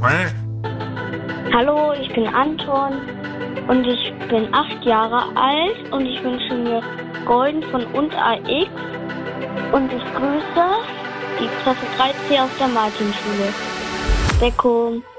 Hallo, ich bin Anton und ich bin 8 Jahre alt und ich wünsche mir Golden von &AX und ich grüße die Klasse 3C aus der Martinschule. Becco.